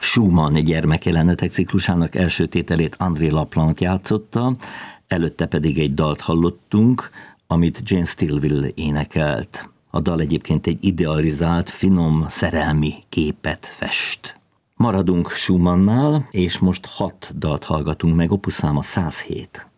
Schumann gyermekjelenetek ciklusának első tételét André Laplanche játszotta, előtte pedig egy dalt hallottunk, amit Jane Stilwell énekelt. A dal egyébként egy idealizált, finom, szerelmi képet fest. Maradunk Schumannnál, és most 6 dalt hallgatunk meg, opus száma 107.